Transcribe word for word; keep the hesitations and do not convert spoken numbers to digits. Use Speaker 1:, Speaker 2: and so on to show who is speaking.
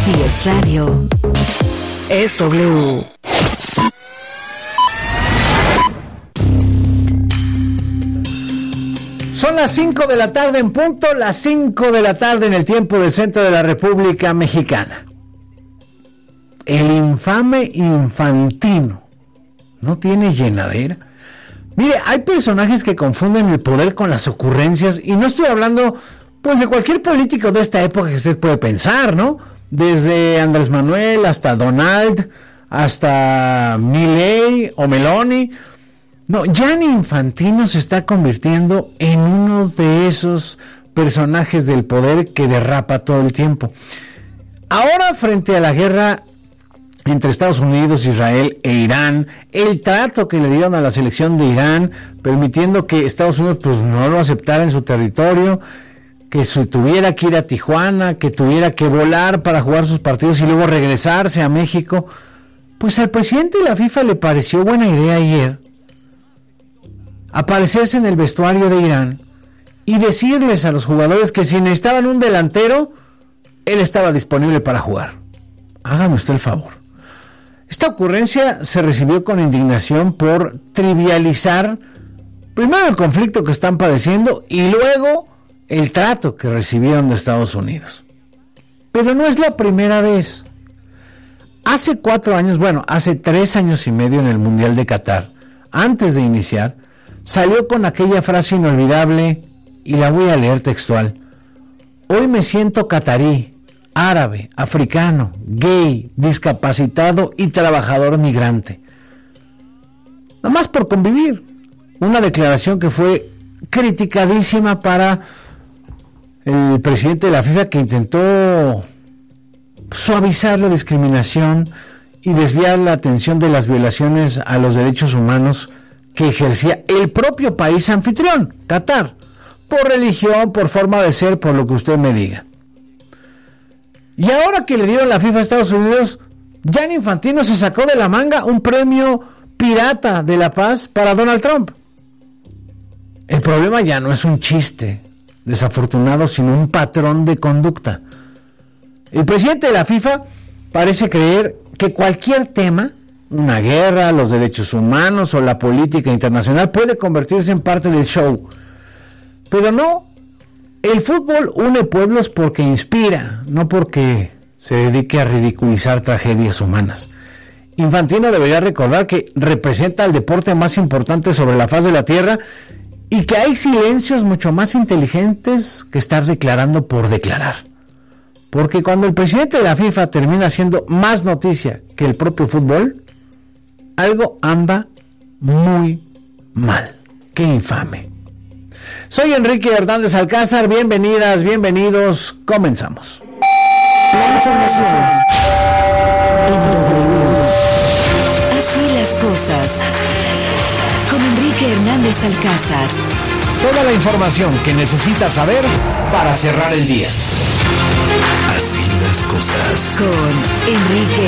Speaker 1: Si es radio, es W.
Speaker 2: Son las cinco de la tarde en punto, las cinco de la tarde en el tiempo del centro de la República Mexicana. El infame Infantino no tiene llenadera. Mire, hay personajes que confunden el poder con las ocurrencias, y no estoy hablando pues de cualquier político de esta época que usted puede pensar, ¿no? Desde Andrés Manuel hasta Donald, hasta Milei o Meloni. No, Gianni Infantino se está convirtiendo en uno de esos personajes del poder que derrapa todo el tiempo. Ahora, frente a la guerra entre Estados Unidos, Israel e Irán, el trato que le dieron a la selección de Irán, permitiendo que Estados Unidos pues no lo aceptara en su territorio, que se tuviera que ir a Tijuana, que tuviera que volar para jugar sus partidos y luego regresarse a México, pues al presidente de la FIFA le pareció buena idea ayer aparecerse en el vestuario de Irán y decirles a los jugadores que si necesitaban un delantero, él estaba disponible para jugar. Hágame usted el favor. Esta ocurrencia se recibió con indignación por trivializar primero el conflicto que están padeciendo y luego el trato que recibieron de Estados Unidos. Pero no es la primera vez. Hace cuatro años, bueno, hace tres años y medio en el Mundial de Qatar, antes de iniciar, salió con aquella frase inolvidable, y la voy a leer textual: hoy me siento catarí, árabe, africano, gay, discapacitado y trabajador migrante. Nada más por convivir. Una declaración que fue criticadísima para el presidente de la FIFA, que intentó suavizar la discriminación y desviar la atención de las violaciones a los derechos humanos que ejercía el propio país anfitrión, Qatar, por religión, por forma de ser, por lo que usted me diga. Y ahora que le dieron la FIFA a Estados Unidos, Gianni Infantino se sacó de la manga un premio pirata de la paz para Donald Trump. El problema ya no es un chiste desafortunado, sino un patrón de conducta. El presidente de la FIFA parece creer que cualquier tema, una guerra, los derechos humanos o la política internacional, puede convertirse en parte del show. Pero no, el fútbol une pueblos porque inspira, no porque se dedique a ridiculizar tragedias humanas. Infantino debería recordar que representa el deporte más importante sobre la faz de la tierra y que hay silencios mucho más inteligentes que estar declarando por declarar. Porque cuando el presidente de la FIFA termina siendo más noticia que el propio fútbol, algo anda muy mal. ¡Qué infame! Soy Enrique Hernández Alcázar, bienvenidas, bienvenidos, comenzamos.
Speaker 1: La información en W. Así las cosas. Con Enrique Hernández Alcázar.
Speaker 3: Toda la información que necesitas saber para cerrar el día.
Speaker 4: Así las cosas.
Speaker 1: Con Enrique